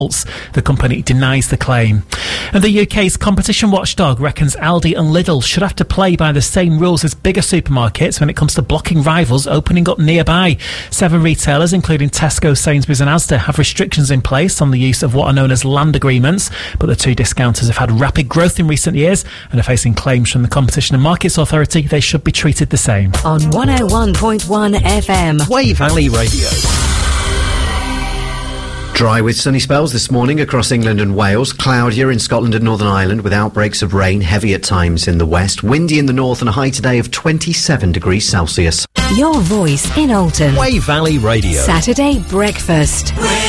The company denies the claim. And the UK's competition watchdog reckons Aldi and Lidl should have to play by the same rules as bigger supermarkets when it comes to blocking rivals opening up nearby. 7 retailers, including Tesco, Sainsbury's and Asda, have restrictions in place on the use of what are known as land agreements, but the 2 discounters have had rapid growth in recent years and are facing claims from the Competition and Markets Authority they should be treated the same. On 101.1 FM. Way Valley Radio. Dry with sunny spells this morning across England and Wales. Cloudier in Scotland and Northern Ireland with outbreaks of rain, heavy at times in the west. Windy in the north and a high today of 27 degrees Celsius. Your voice in Alton. Way Valley Radio. Saturday breakfast.